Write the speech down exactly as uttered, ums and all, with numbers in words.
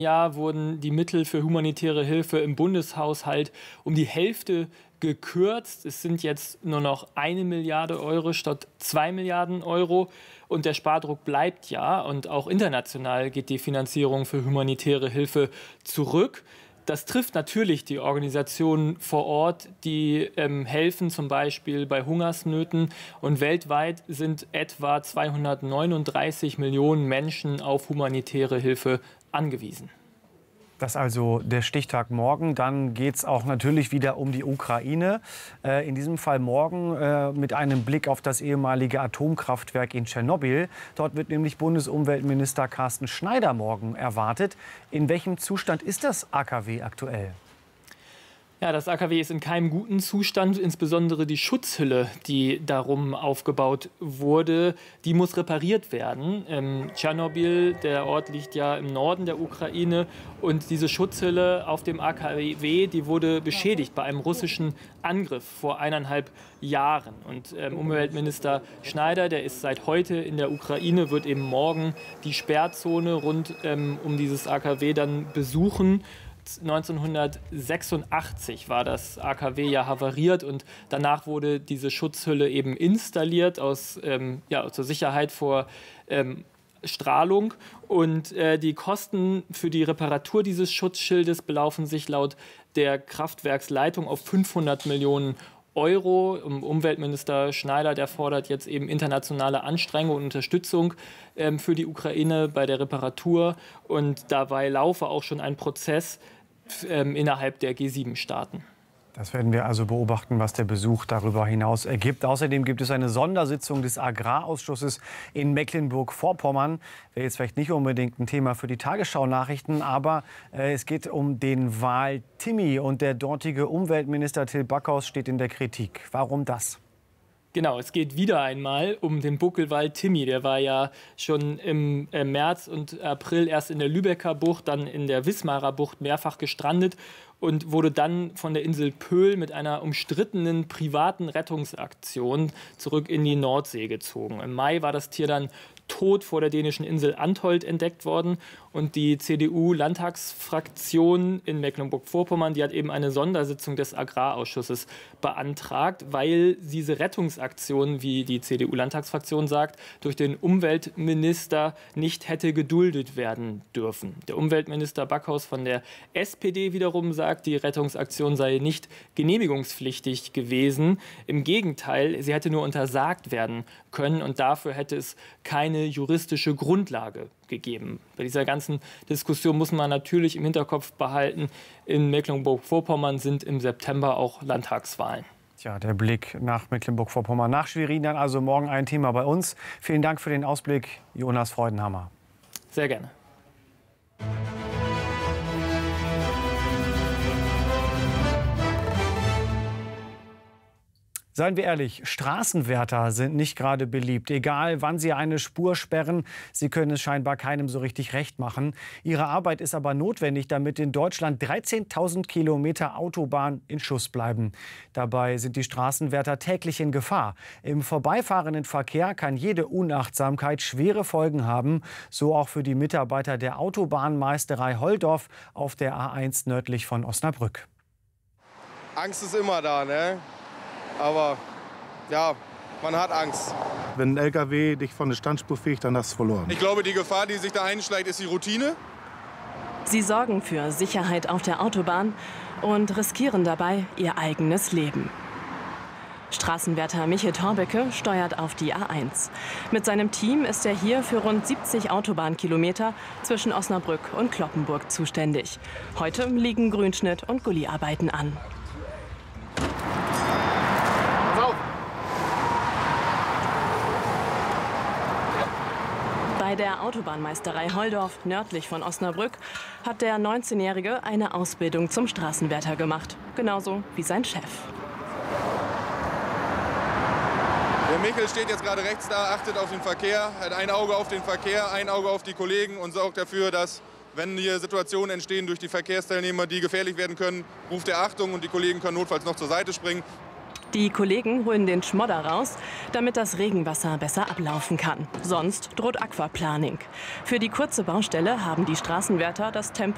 Jahr wurden die Mittel für humanitäre Hilfe im Bundeshaushalt um die Hälfte gekürzt. Es sind jetzt nur noch eine Milliarde Euro statt zwei Milliarden Euro. Und der Spardruck bleibt ja. Und auch international geht die Finanzierung für humanitäre Hilfe zurück. Das trifft natürlich die Organisationen vor Ort, die ähm, helfen, zum Beispiel bei Hungersnöten. Und weltweit sind etwa zweihundertneununddreißig Millionen Menschen auf humanitäre Hilfe angewiesen. Das ist also der Stichtag morgen. Dann geht es auch natürlich wieder um die Ukraine. Äh, in diesem Fall morgen äh, mit einem Blick auf das ehemalige Atomkraftwerk in Tschernobyl. Dort wird nämlich Bundesumweltminister Carsten Schneider morgen erwartet. In welchem Zustand ist das A K W aktuell? Ja, das A K W ist in keinem guten Zustand. Insbesondere die Schutzhülle, die darum aufgebaut wurde, die muss repariert werden. Ähm, Tschernobyl, der Ort liegt ja im Norden der Ukraine. Und diese Schutzhülle auf dem A K W, die wurde beschädigt bei einem russischen Angriff vor eineinhalb Jahren. Und ähm, Umweltminister Schneider, der ist seit heute in der Ukraine, wird eben morgen die Sperrzone rund ähm, um dieses A K W dann besuchen. neunzehnhundertsechsundachtzig war das A K W ja havariert und danach wurde diese Schutzhülle eben installiert aus, ähm, ja, zur Sicherheit vor ähm, Strahlung. Und äh, die Kosten für die Reparatur dieses Schutzschildes belaufen sich laut der Kraftwerksleitung auf fünfhundert Millionen Euro. Umweltminister Schneider, der fordert jetzt eben internationale Anstrengungen und Unterstützung ähm, für die Ukraine bei der Reparatur. Und dabei laufe auch schon ein Prozess ähm, innerhalb der G sieben Staaten. Das werden wir also beobachten, was der Besuch darüber hinaus ergibt. Außerdem gibt es eine Sondersitzung des Agrarausschusses in Mecklenburg-Vorpommern. Wäre jetzt vielleicht nicht unbedingt ein Thema für die Tagesschau-Nachrichten, aber äh, es geht um den Wal Timmy und der dortige Umweltminister Till Backhaus steht in der Kritik. Warum das? Genau, es geht wieder einmal um den Buckelwal Timmy. Der war ja schon im März und April erst in der Lübecker Bucht, dann in der Wismarer Bucht mehrfach gestrandet und wurde dann von der Insel Pöhl mit einer umstrittenen privaten Rettungsaktion zurück in die Nordsee gezogen. Im Mai war das Tier dann tot vor der dänischen Insel Antholt entdeckt worden. Und die C D U-Landtagsfraktion in Mecklenburg-Vorpommern, die hat eben eine Sondersitzung des Agrarausschusses beantragt, weil diese Rettungsaktion, wie die C D U-Landtagsfraktion sagt, durch den Umweltminister nicht hätte geduldet werden dürfen. Der Umweltminister Backhaus von der S P D wiederum sagt, die Rettungsaktion sei nicht genehmigungspflichtig gewesen. Im Gegenteil, sie hätte nur untersagt werden können und dafür hätte es keine juristische Grundlage gegeben. Bei dieser ganzen Diskussion muss man natürlich im Hinterkopf behalten, in Mecklenburg-Vorpommern sind im September auch Landtagswahlen. Tja, der Blick nach Mecklenburg-Vorpommern, nach Schwerin, dann also morgen ein Thema bei uns. Vielen Dank für den Ausblick, Jonas Freudenhammer. Sehr gerne. Seien wir ehrlich, Straßenwärter sind nicht gerade beliebt. Egal, wann sie eine Spur sperren, sie können es scheinbar keinem so richtig recht machen. Ihre Arbeit ist aber notwendig, damit in Deutschland dreizehntausend Kilometer Autobahn in Schuss bleiben. Dabei sind die Straßenwärter täglich in Gefahr. Im vorbeifahrenden Verkehr kann jede Unachtsamkeit schwere Folgen haben. So auch für die Mitarbeiter der Autobahnmeisterei Holdorf auf der A eins nördlich von Osnabrück. Angst ist immer da, ne? Aber ja, man hat Angst. Wenn ein L K W dich von der Standspur fegt, dann hast du verloren. Ich glaube, die Gefahr, die sich da einschleicht, ist die Routine. Sie sorgen für Sicherheit auf der Autobahn und riskieren dabei ihr eigenes Leben. Straßenwärter Michael Torbecke steuert auf die A eins. Mit seinem Team ist er hier für rund siebzig Autobahnkilometer zwischen Osnabrück und Cloppenburg zuständig. Heute liegen Grünschnitt und Gulliarbeiten an. Bei der Autobahnmeisterei Holdorf nördlich von Osnabrück hat der neunzehnjährige eine Ausbildung zum Straßenwärter gemacht. Genauso wie sein Chef. Der Michael steht jetzt gerade rechts da, achtet auf den Verkehr, hat ein Auge auf den Verkehr, ein Auge auf die Kollegen und sorgt dafür, dass, wenn hier Situationen entstehen durch die Verkehrsteilnehmer, die gefährlich werden können, ruft er Achtung und die Kollegen können notfalls noch zur Seite springen. Die Kollegen holen den Schmodder raus, damit das Regenwasser besser ablaufen kann. Sonst droht Aquaplaning. Für die kurze Baustelle haben die Straßenwärter das Tempo